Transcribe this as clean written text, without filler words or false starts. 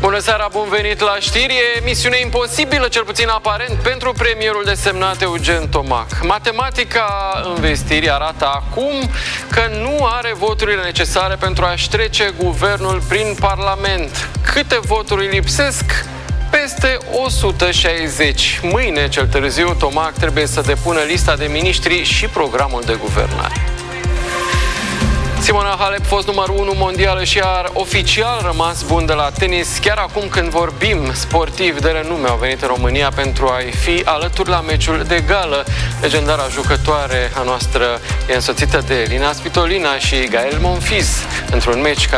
Bună seara, bun venit la știri. E misiune imposibilă, cel puțin aparent, pentru premierul desemnat Eugen Tomac. Matematica învestirii arată acum că nu are voturile necesare pentru a-și trece guvernul prin Parlament. Câte voturi îi lipsesc? Peste 160. Mâine, cel târziu, Tomac trebuie să depună lista de miniștri și programul de guvernare. Simona Halep, fost numărul 1 mondială și a oficial rămas bun de la tenis. Chiar acum când vorbim, sportivi de renume au venit în România pentru a-i fi alături la meciul de gală. Legendara jucătoare a noastră e însoțită de Elina Svitolina și Gael Monfils într-un meci care